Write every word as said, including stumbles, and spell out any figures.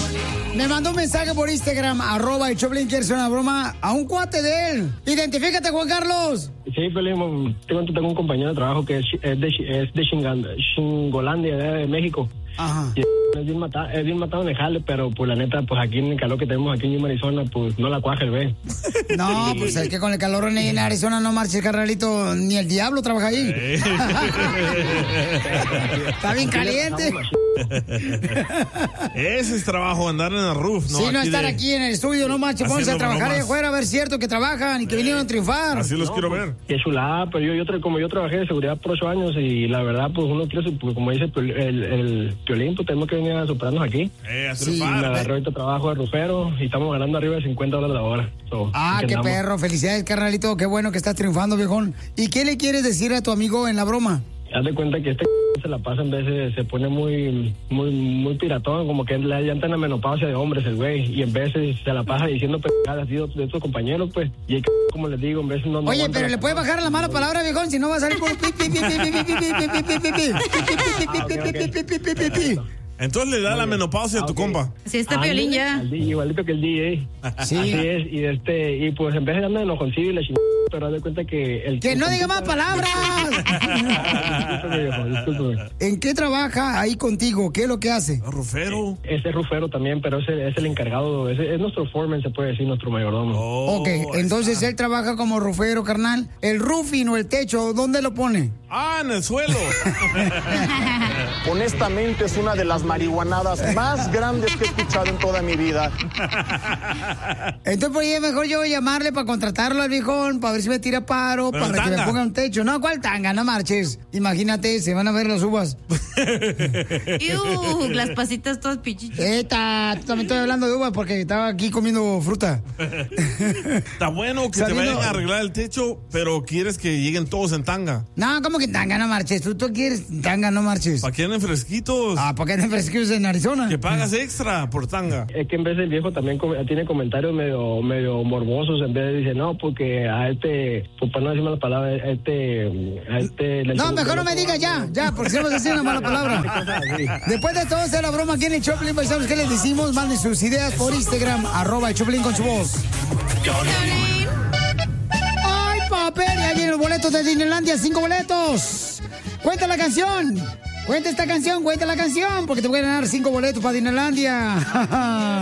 Me mandó un mensaje por Instagram, arroba el Choplin, quiere hacer una broma a un cuate de él. Identifícate, Juan Carlos. Sí, Pelín, tengo, tengo un compañero de trabajo que es, es de, es de Xingan- Xingolandia, de México. Ajá. Y es bien matado, es bien matado de jale, pero pues la neta, pues aquí en el calor que tenemos aquí en Arizona, pues no la cuaja el ve. No, pues es que con el calor en Arizona no marches, carnalito, ni el diablo trabaja ahí. Está bien caliente. Ese es trabajo, andar en el roof, ¿no? Sí, no Aquí estar de- aquí en el estudio, no marches, pónganse a haciendo trabajar allá bromas. afuera, a ver cierto que trabajan y que vinieron a triunfar. Así los No, quiero pues, ver. Qué chulada, pero yo, yo tra- como yo trabajé de seguridad por ocho años y la verdad, pues uno quiere, su- pues, como dice el, el, el Piolín, pues tenemos que venir a superarnos aquí. Eh, a Sí, Y me triunfar. agarró ahorita trabajo de rufero y estamos ganando arriba de cincuenta dólares la hora. So, Ah, aquí qué andamos. perro, felicidades, carnalito, qué bueno que estás triunfando, viejón. ¿Y qué le quieres decir a tu amigo en la broma? Haz de cuenta que este se la pasa en veces, se pone muy, muy, muy piratón, como que le llanta en la menopausia de hombres el güey, y en veces se la pasa diciendo pendejadas así de de sus compañeros, pues, y el c- como les digo, en veces no... no Oye, aguanta pero la- le puedes bajar la mala palabra, viejón, si no va a salir por pi, pi, pi, pi, pi, pi, pi, pi, pi, pi, pi, pi, pi, pi, pi, pi, pi. Entonces le da la menopausia a tu Ok. compa. Sí, está Ándale, Piolín ya. al D J, igualito que el D J. Sí. Así es, y este, y pues en vez de andar enojoncillo y la chingada, pero haz de cuenta que el... ¡Que no diga más palabras! Discúlpeme, viejo, discúlpeme. ¿En qué trabaja ahí contigo? ¿Qué es lo que hace? Rufero. Ese es rufero también, pero ese es el encargado, ese es nuestro foreman, se puede decir, nuestro mayordomo. Oh, Ok, ahí entonces está. él trabaja como rufero, carnal. El roofing o el techo, ¿dónde lo pone? Ah, en el suelo. Honestamente es una de las marihuanadas más grandes que he escuchado en toda mi vida. Entonces, pues, es mejor yo llamarle para contratarlo al viejón, para ver si me tira paro, Pero para que me tanga. ponga un techo. No, ¿cuál tanga? No marches. Imagínate, se van a ver las uvas. Iu, las pasitas todas pichichas. Eta, tú también estoy hablando de uvas porque estaba aquí comiendo fruta. Está bueno que Sabiendo- te vayan a arreglar el techo, pero quieres que lleguen todos en tanga. No, ¿cómo que tanga? No marches. Tú, tú quieres tanga, no marches. ¿Para qué anden fresquitos? Ah, ¿para qué te frescos en Arizona? Que pagas extra por tanga. Es que en vez el viejo también com- tiene comentarios medio medio morbosos, en vez de dice, no, porque a este, pues para no decir malas palabras, a este... A este le- No, mejor no me digas ya, ya, porque si no vas a decir una mala palabra. Después de todo, hacer la broma aquí en el Choplin, ¿sabes qué les decimos? Manden sus ideas por Instagram, arroba el Choplin con su voz. ¡Ay, papel! Ya vienen los boletos de Disneylandia, cinco boletos. Cuenta la canción. Cuenta esta canción, cuenta la canción, porque te voy a ganar cinco boletos para Disneylandia.